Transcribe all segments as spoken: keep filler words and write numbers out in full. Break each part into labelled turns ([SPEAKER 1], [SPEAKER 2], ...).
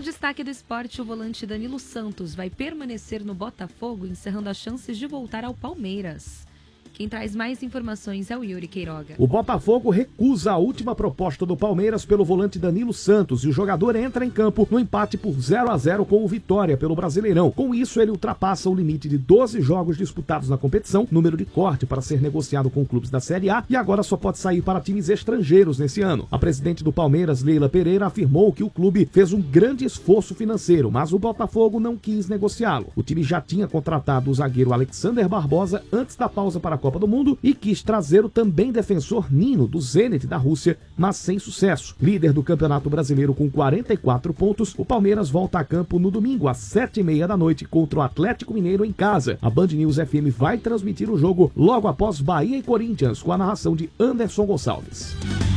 [SPEAKER 1] destaque do esporte, o volante Danilo Santos vai permanecer no Botafogo, encerrando as chances de voltar ao Palmeiras. Quem traz mais informações é o Yuri Queiroga.
[SPEAKER 2] O Botafogo recusa a última proposta do Palmeiras pelo volante Danilo Santos e o jogador entra em campo no empate por zero a zero com o Vitória pelo Brasileirão. Com isso, ele ultrapassa o limite de doze jogos disputados na competição, número de corte para ser negociado com clubes da Série A, e agora só pode sair para times estrangeiros nesse ano. A presidente do Palmeiras, Leila Pereira, afirmou que o clube fez um grande esforço financeiro, mas o Botafogo não quis negociá-lo. O time já tinha contratado o zagueiro Alexander Barbosa antes da pausa para a Copa do Mundo e quis trazer o também defensor Nino, do Zenit da Rússia, mas sem sucesso. Líder do Campeonato Brasileiro com quarenta e quatro pontos, o Palmeiras volta a campo no domingo às sete e meia da noite contra o Atlético Mineiro em casa. A Band News F M vai transmitir o jogo logo após Bahia e Corinthians, com a narração de Anderson Gonçalves.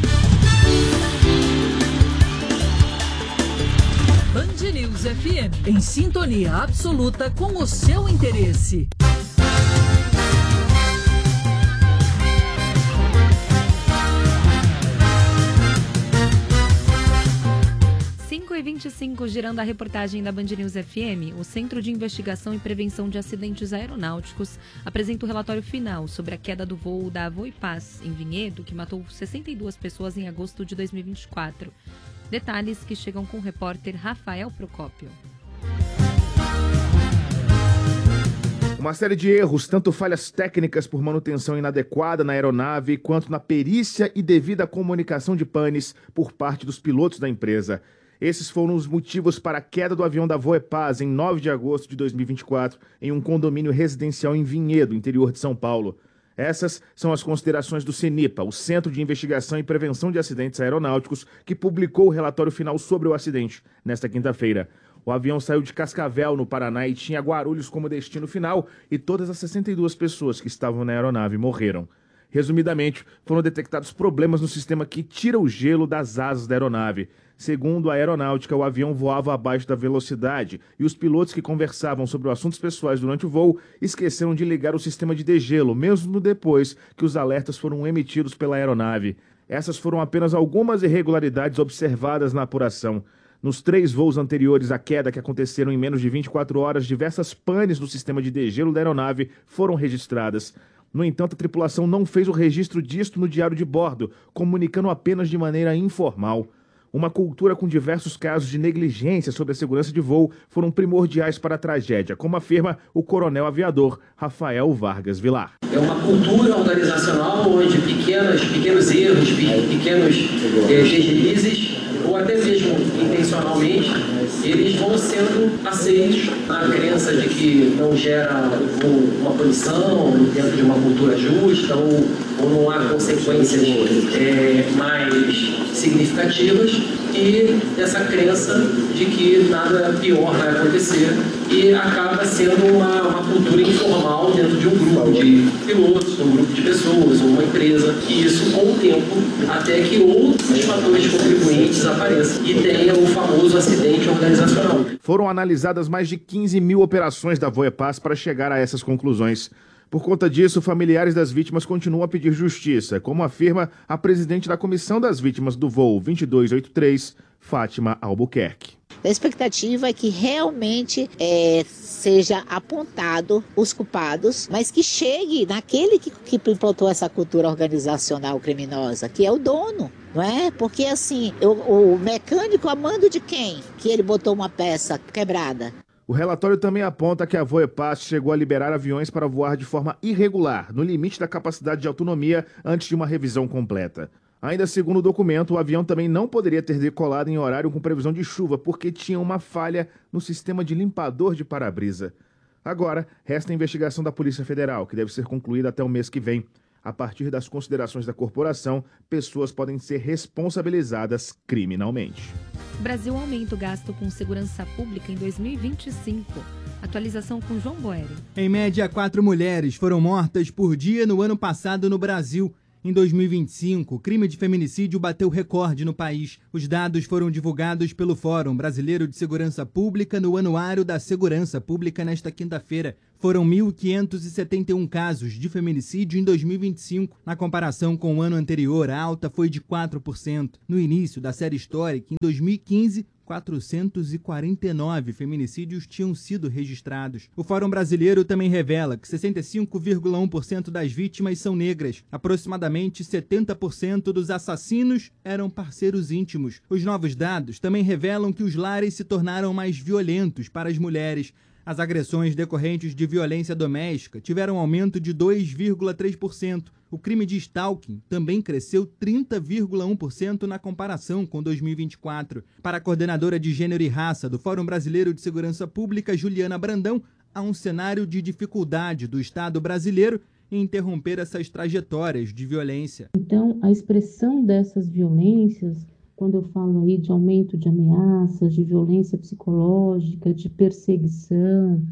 [SPEAKER 3] Band News F M, em sintonia absoluta com o seu interesse.
[SPEAKER 1] cinco e vinte e cinco, girando a reportagem da Band News F M, o Centro de Investigação e Prevenção de Acidentes Aeronáuticos apresenta o relatório final sobre a queda do voo da Voipaz, em Vinhedo, que matou sessenta e duas pessoas em agosto de dois mil e vinte e quatro. Detalhes que chegam com o repórter Rafael Procópio.
[SPEAKER 4] Uma série de erros, tanto falhas técnicas por manutenção inadequada na aeronave, quanto na perícia e devida comunicação de panes por parte dos pilotos da empresa. Esses foram os motivos para a queda do avião da Voepaz em nove de agosto de dois mil e vinte e quatro, em um condomínio residencial em Vinhedo, interior de São Paulo. Essas são as considerações do CENIPA, o Centro de Investigação e Prevenção de Acidentes Aeronáuticos, que publicou o relatório final sobre o acidente nesta quinta-feira. O avião saiu de Cascavel, no Paraná, e tinha Guarulhos como destino final, e todas as sessenta e duas pessoas que estavam na aeronave morreram. Resumidamente, foram detectados problemas no sistema que tira o gelo das asas da aeronave. Segundo a aeronáutica, o avião voava abaixo da velocidade e os pilotos que conversavam sobre assuntos pessoais durante o voo esqueceram de ligar o sistema de degelo, mesmo depois que os alertas foram emitidos pela aeronave. Essas foram apenas algumas irregularidades observadas na apuração. Nos três voos anteriores à queda, que aconteceram em menos de vinte e quatro horas, diversas panes no sistema de degelo da aeronave foram registradas. No entanto, a tripulação não fez o registro disto no diário de bordo, comunicando apenas de maneira informal. Uma cultura com diversos casos de negligência sobre a segurança de voo foram primordiais para a tragédia, como afirma o coronel aviador Rafael Vargas Vilar.
[SPEAKER 5] É uma cultura organizacional onde pequenos, pequenos erros, pequenos eh, deslizes, ou até mesmo intencionalmente, eles vão sendo aceitos na crença de que não gera uma punição dentro de uma cultura justa ou, ou não há consequências é, mais significativas, e essa crença de que nada pior vai acontecer, e acaba sendo uma, uma cultura informal dentro de um grupo de pilotos, um grupo de pessoas, uma empresa, e isso com o tempo, até que outros fatores contribuintes apareçam e tenha o famoso acidente organizacional.
[SPEAKER 4] Foram analisadas mais de quinze mil operações da Voepaz para chegar a essas conclusões. Por conta disso, familiares das vítimas continuam a pedir justiça, como afirma a presidente da Comissão das Vítimas do voo vinte e dois oitenta e três, Fátima Albuquerque.
[SPEAKER 6] A expectativa é que realmente é, seja apontado os culpados, mas que chegue naquele que, que implantou essa cultura organizacional criminosa, que é o dono. Não é? Porque assim, o, o mecânico a mando de quem? Que ele botou uma peça quebrada.
[SPEAKER 4] O relatório também aponta que a Voepaz chegou a liberar aviões para voar de forma irregular, no limite da capacidade de autonomia, antes de uma revisão completa. Ainda segundo o documento, o avião também não poderia ter decolado em horário com previsão de chuva, porque tinha uma falha no sistema de limpador de para-brisa. Agora, resta a investigação da Polícia Federal, que deve ser concluída até o mês que vem. A partir das considerações da corporação, pessoas podem ser responsabilizadas criminalmente.
[SPEAKER 1] O Brasil aumenta o gasto com segurança pública em dois mil e vinte e cinco. Atualização com João Boeri.
[SPEAKER 7] Em média, quatro mulheres foram mortas por dia no ano passado no Brasil. Em dois mil e vinte e cinco, o crime de feminicídio bateu recorde no país. Os dados foram divulgados pelo Fórum Brasileiro de Segurança Pública no Anuário da Segurança Pública nesta quinta-feira. Foram mil quinhentos e setenta e um casos de feminicídio em dois mil e vinte e cinco. Na comparação com o ano anterior, a alta foi de quatro por cento. No início da série histórica, em dois mil e quinze, quatrocentos e quarenta e nove feminicídios tinham sido registrados. O Fórum Brasileiro também revela que sessenta e cinco vírgula um por cento das vítimas são negras. Aproximadamente setenta por cento dos assassinos eram parceiros íntimos. Os novos dados também revelam que os lares se tornaram mais violentos para as mulheres. As agressões decorrentes de violência doméstica tiveram um aumento de dois vírgula três por cento. O crime de stalking também cresceu trinta vírgula um por cento na comparação com dois mil e vinte e quatro. Para a coordenadora de Gênero e Raça do Fórum Brasileiro de Segurança Pública, Juliana Brandão, há um cenário de dificuldade do Estado brasileiro em interromper essas trajetórias de violência.
[SPEAKER 8] Então, a expressão dessas violências, quando eu falo aí de aumento de ameaças, de violência psicológica, de perseguição,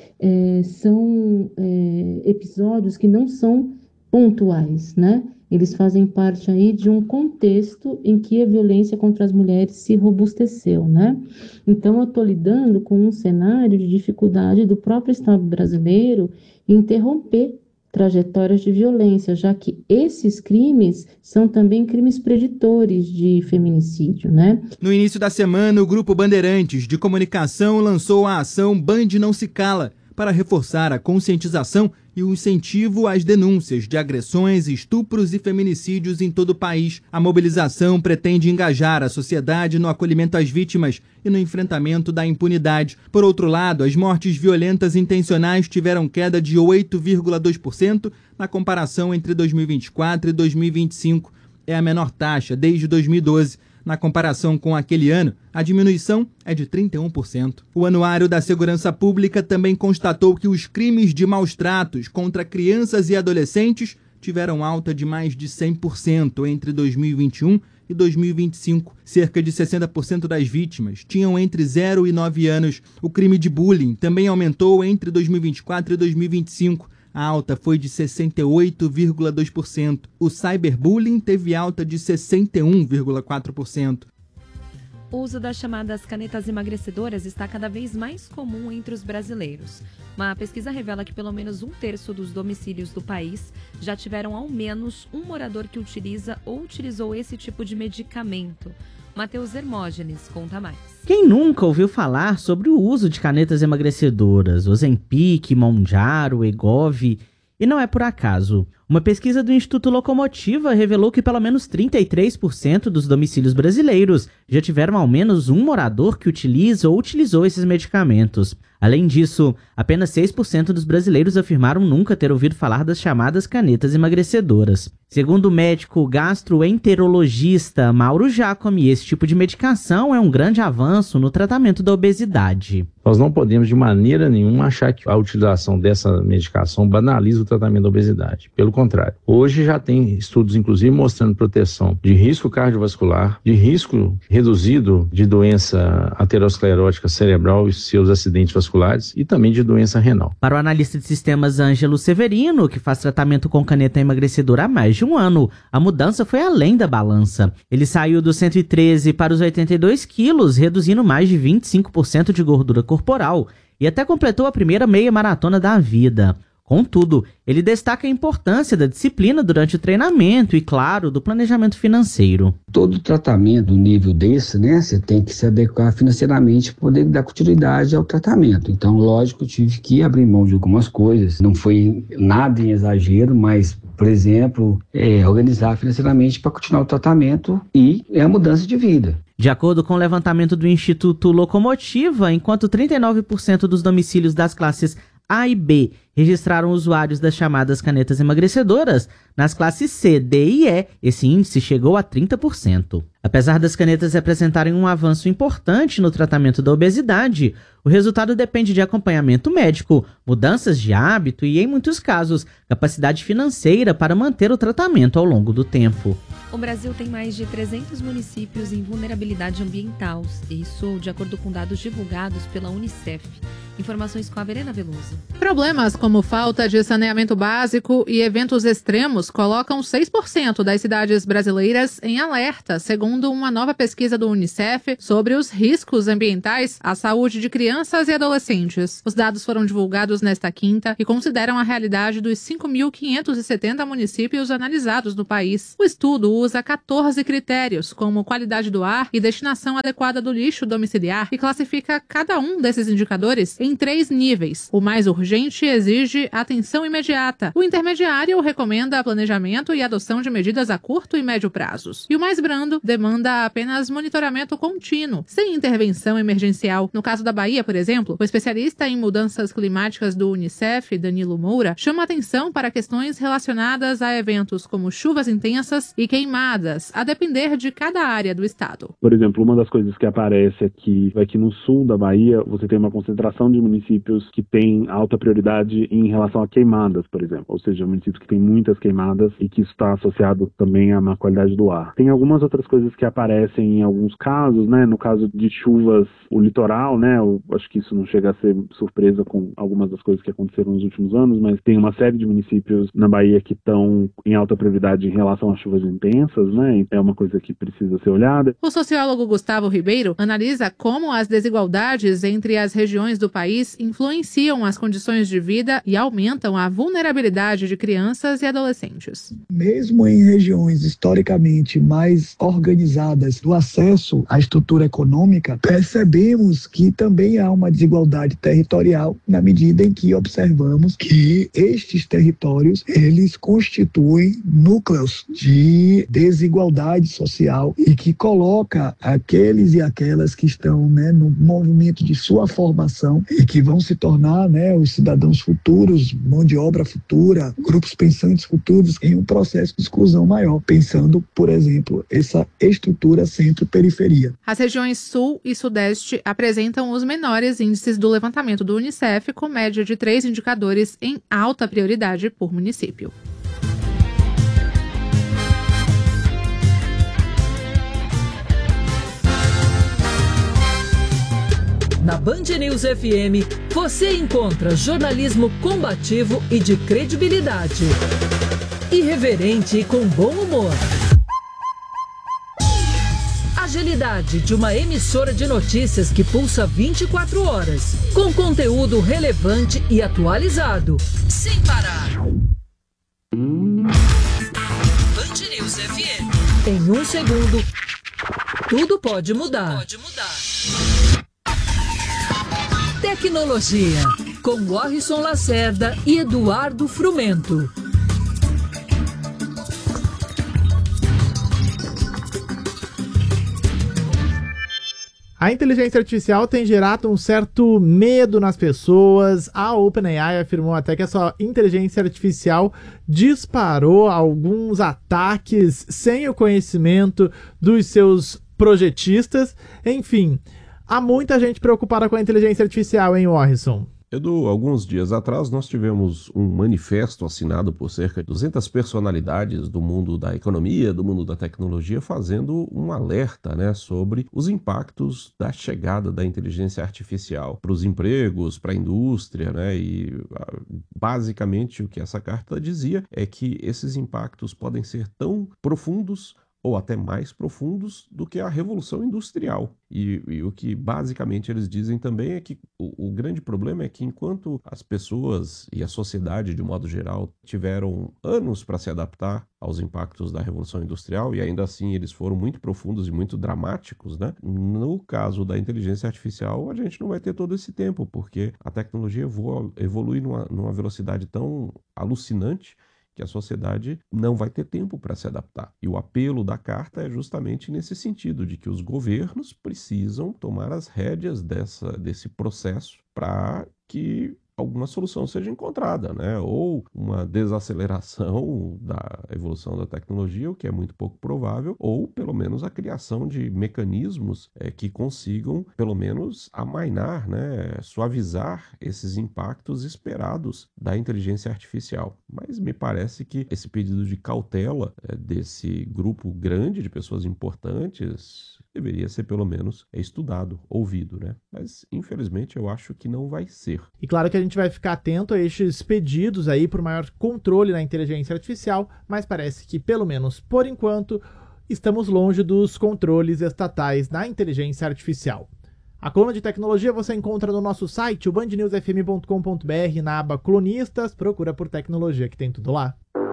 [SPEAKER 8] é, são é, episódios que não são pontuais, né? Eles fazem parte aí de um contexto em que a violência contra as mulheres se robusteceu, né? Então, eu estou lidando com um cenário de dificuldade do próprio Estado brasileiro em interromper trajetórias de violência, já que esses crimes são também crimes preditores de feminicídio, né?
[SPEAKER 7] No início da semana, o Grupo Bandeirantes de Comunicação lançou a ação Band Não Se Cala, para reforçar a conscientização e o incentivo às denúncias de agressões, estupros e feminicídios em todo o país. A mobilização pretende engajar a sociedade no acolhimento às vítimas e no enfrentamento da impunidade. Por outro lado, as mortes violentas intencionais tiveram queda de oito vírgula dois por cento na comparação entre dois mil e vinte e quatro e dois mil e vinte e cinco. É a menor taxa desde dois mil e doze. Na comparação com aquele ano, a diminuição é de trinta e um por cento. O Anuário da Segurança Pública também constatou que os crimes de maus-tratos contra crianças e adolescentes tiveram alta de mais de cem por cento entre dois mil e vinte e um e dois mil e vinte e cinco. Cerca de sessenta por cento das vítimas tinham entre zero e nove anos. O crime de bullying também aumentou entre dois mil e vinte e quatro e dois mil e vinte e cinco. A alta foi de sessenta e oito vírgula dois por cento. O cyberbullying teve alta de sessenta e um vírgula quatro por cento.
[SPEAKER 1] O uso das chamadas canetas emagrecedoras está cada vez mais comum entre os brasileiros. Uma pesquisa revela que pelo menos um terço dos domicílios do país já tiveram ao menos um morador que utiliza ou utilizou esse tipo de medicamento. Matheus Hermógenes conta mais.
[SPEAKER 9] Quem nunca ouviu falar sobre o uso de canetas emagrecedoras, Ozempic, Mounjaro, Wegovy? E não é por acaso. Uma pesquisa do Instituto Locomotiva revelou que pelo menos trinta e três por cento dos domicílios brasileiros já tiveram ao menos um morador que utiliza ou utilizou esses medicamentos. Além disso, apenas seis por cento dos brasileiros afirmaram nunca ter ouvido falar das chamadas canetas emagrecedoras. Segundo o médico gastroenterologista Mauro Giacomi, esse tipo de medicação é um grande avanço no tratamento da obesidade.
[SPEAKER 10] Nós não podemos de maneira nenhuma achar que a utilização dessa medicação banaliza o tratamento da obesidade. Pelo contrário, hoje já tem estudos inclusive mostrando proteção de risco cardiovascular, de risco reduzido de doença aterosclerótica cerebral e seus acidentes vasculares e também de doença renal.
[SPEAKER 9] Para o analista de sistemas Ângelo Severino, que faz tratamento com caneta emagrecedora há mais de um ano, a mudança foi além da balança. Ele saiu dos cento e treze para os oitenta e dois quilos, reduzindo mais de vinte e cinco por cento de gordura corporal e até completou a primeira meia maratona da vida. Contudo, ele destaca a importância da disciplina durante o treinamento e, claro, do planejamento financeiro.
[SPEAKER 11] Todo tratamento do nível desse, né, você tem que se adequar financeiramente para poder dar continuidade ao tratamento. Então, lógico, eu tive que abrir mão de algumas coisas. Não foi nada em exagero, mas, por exemplo, é, organizar financeiramente para continuar o tratamento e é a mudança de vida.
[SPEAKER 9] De acordo com o levantamento do Instituto Locomotiva, enquanto trinta e nove por cento dos domicílios das classes A e B registraram usuários das chamadas canetas emagrecedoras, nas classes C, D e E, esse índice chegou a trinta por cento. Apesar das canetas representarem um avanço importante no tratamento da obesidade, o resultado depende de acompanhamento médico, mudanças de hábito e, em muitos casos, capacidade financeira para manter o tratamento ao longo do tempo.
[SPEAKER 1] O Brasil tem mais de trezentos municípios em vulnerabilidade ambiental, isso de acordo com dados divulgados pela Unicef. Informações com a Verena Veloso.
[SPEAKER 12] Problemas como falta de saneamento básico e eventos extremos colocam seis por cento das cidades brasileiras em alerta, segundo uma nova pesquisa do Unicef sobre os riscos ambientais à saúde de crianças e adolescentes. Os dados foram divulgados nesta quinta e consideram a realidade dos cinco mil quinhentos e setenta municípios analisados no país. O estudo usa catorze critérios, como qualidade do ar e destinação adequada do lixo domiciliar, e classifica cada um desses indicadores em três níveis. O mais urgente exige atenção imediata. O intermediário recomenda planejamento e adoção de medidas a curto e médio prazos. E o mais brando demanda apenas monitoramento contínuo, sem intervenção emergencial. No caso da Bahia, por exemplo, o especialista em mudanças climáticas do Unicef, Danilo Moura, chama atenção para questões relacionadas a eventos como chuvas intensas e queimadas, a depender de cada área do estado.
[SPEAKER 13] Por exemplo, uma das coisas que aparece aqui, aqui no sul da Bahia, você tem uma concentração de municípios que têm alta prioridade em relação a queimadas, por exemplo. Ou seja, municípios que têm muitas queimadas e que isso está associado também à má qualidade do ar. Tem algumas outras coisas que aparecem em alguns casos, né? No caso de chuvas, o litoral, né? Eu acho que isso não chega a ser surpresa com algumas das coisas que aconteceram nos últimos anos, mas tem uma série de municípios na Bahia que estão em alta prioridade em relação a chuvas intensas, né? É uma coisa que precisa ser olhada.
[SPEAKER 12] O sociólogo Gustavo Ribeiro analisa como as desigualdades entre as regiões do país influenciam as condições de vida e aumentam a vulnerabilidade de crianças e adolescentes.
[SPEAKER 14] Mesmo em regiões historicamente mais organizadas do acesso à estrutura econômica, percebemos que também há uma desigualdade territorial na medida em que observamos que estes territórios, eles constituem núcleos de desigualdade social e que coloca aqueles e aquelas que estão, né, no movimento de sua formação e que vão se tornar, né, os cidadãos futuros, mão de obra futura, grupos pensantes futuros, em um processo de exclusão maior, pensando, por exemplo, essa estrutura centro-periferia.
[SPEAKER 12] As regiões sul e sudeste apresentam os menores índices do levantamento do Unicef, com média de três indicadores em alta prioridade por município.
[SPEAKER 3] Na Band News F M, você encontra jornalismo combativo e de credibilidade. Irreverente e com bom humor. Agilidade de uma emissora de notícias que pulsa vinte e quatro horas, com conteúdo relevante e atualizado, sem parar. Band News F M. Em um segundo, tudo pode mudar. Pode mudar. Tecnologia, com Warrison Lacerda e Eduardo Frumento.
[SPEAKER 15] A inteligência artificial tem gerado um certo medo nas pessoas. A OpenAI afirmou até que a sua inteligência artificial disparou alguns ataques sem o conhecimento dos seus projetistas. Enfim, há muita gente preocupada com a inteligência artificial, hein, Warrison?
[SPEAKER 16] Edu, alguns dias atrás nós tivemos um manifesto assinado por cerca de duzentas personalidades do mundo da economia, do mundo da tecnologia, fazendo um alerta, né, sobre os impactos da chegada da inteligência artificial para os empregos, para a indústria, né, e basicamente o que essa carta dizia é que esses impactos podem ser tão profundos ou até mais profundos do que a Revolução Industrial. E, e o que basicamente eles dizem também é que o, o grande problema é que enquanto as pessoas e a sociedade, de modo geral, tiveram anos para se adaptar aos impactos da Revolução Industrial, e ainda assim eles foram muito profundos e muito dramáticos, né? No caso da inteligência artificial, a gente não vai ter todo esse tempo, porque a tecnologia evolu- evolui numa, numa velocidade tão alucinante que a sociedade não vai ter tempo para se adaptar. E o apelo da carta é justamente nesse sentido, de que os governos precisam tomar as rédeas dessa, desse processo para que alguma solução seja encontrada, né? Ou uma desaceleração da evolução da tecnologia, o que é muito pouco provável, ou pelo menos a criação de mecanismos é, que consigam, pelo menos, amainar, né? Suavizar esses impactos esperados da inteligência artificial. Mas me parece que esse pedido de cautela é, desse grupo grande de pessoas importantes, deveria ser pelo menos estudado, ouvido, né? Mas, infelizmente, eu acho que não vai ser.
[SPEAKER 15] E claro que a gente vai ficar atento a estes pedidos aí por maior controle na inteligência artificial, mas parece que, pelo menos por enquanto, estamos longe dos controles estatais na inteligência artificial. A coluna de tecnologia você encontra no nosso site, o band news f m ponto com ponto b r, na aba Colunistas, procura por tecnologia que tem tudo lá.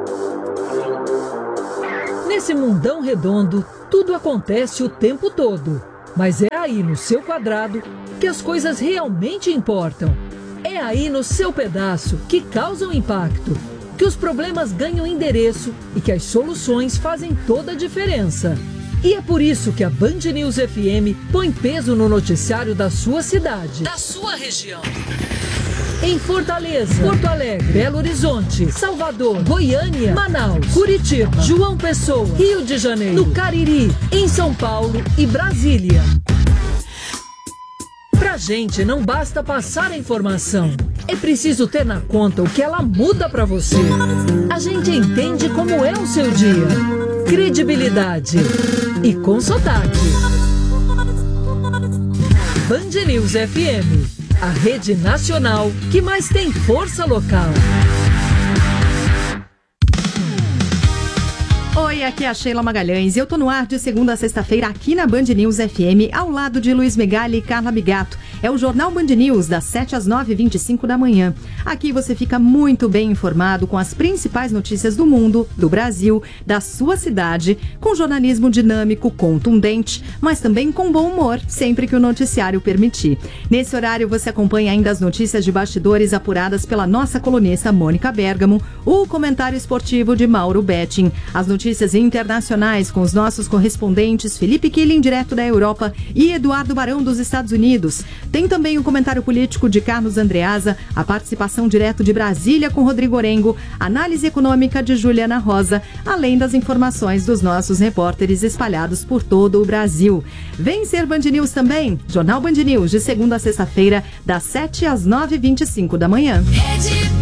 [SPEAKER 3] Nesse mundão redondo, tudo acontece o tempo todo. Mas é aí no seu quadrado que as coisas realmente importam. É aí no seu pedaço que causam impacto, que os problemas ganham endereço e que as soluções fazem toda a diferença. E é por isso que a Band News F M põe peso no noticiário da sua cidade, da sua região. Em Fortaleza, Porto Alegre, Belo Horizonte, Salvador, Goiânia, Manaus, Curitiba, João Pessoa, Rio de Janeiro, no Cariri, em São Paulo e Brasília. Pra gente não basta passar a informação, é preciso ter na conta o que ela muda pra você. A gente entende como é o seu dia. Credibilidade e com sotaque. Band News F M, a rede nacional que mais tem força local.
[SPEAKER 17] Oi, aqui é a Sheila Magalhães e eu tô no ar de segunda a sexta-feira aqui na Band News F M, ao lado de Luiz Megali e Carla Bigato. É o Jornal Band News, das sete às nove e vinte e cinco da manhã. Aqui você fica muito bem informado com as principais notícias do mundo, do Brasil, da sua cidade, com jornalismo dinâmico, contundente, mas também com bom humor, sempre que o noticiário permitir. Nesse horário você acompanha ainda as notícias de bastidores apuradas pela nossa colunista Mônica Bergamo, o comentário esportivo de Mauro Betting, as notícias internacionais com os nossos correspondentes Felipe Killing, direto da Europa, e Eduardo Barão, dos Estados Unidos. Tem também o comentário político de Carlos Andreasa, a participação direto de Brasília com Rodrigo Orengo, análise econômica de Juliana Rosa, além das informações dos nossos repórteres espalhados por todo o Brasil. Vem ser Band News também, Jornal Band News, de segunda a sexta-feira, das sete às nove e vinte e cinco da manhã.